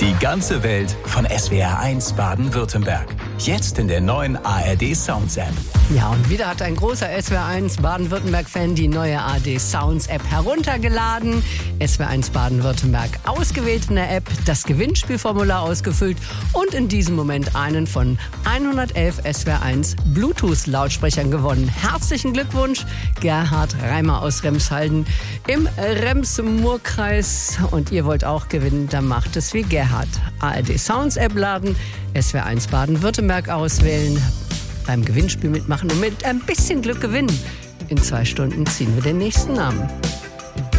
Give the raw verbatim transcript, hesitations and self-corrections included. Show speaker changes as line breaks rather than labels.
Die ganze Welt von S W R eins Baden-Württemberg. Jetzt in der neuen A R D Sounds App.
Ja, und wieder hat ein großer S W R eins Baden-Württemberg-Fan die neue A R D Sounds App heruntergeladen. S W R eins Baden-Württemberg ausgewählt in der App, das Gewinnspielformular ausgefüllt und in diesem Moment einen von hundertelf S W R eins Bluetooth-Lautsprechern gewonnen. Herzlichen Glückwunsch, Gerhard Reimer aus Remshalden im Rems-Murr-Kreis. Und ihr wollt auch gewinnen, dann macht es wie Gerhard. A R D Sounds App laden, S W R eins Baden-Württemberg auswählen, beim Gewinnspiel mitmachen und mit ein bisschen Glück gewinnen. In zwei Stunden ziehen wir den nächsten Namen.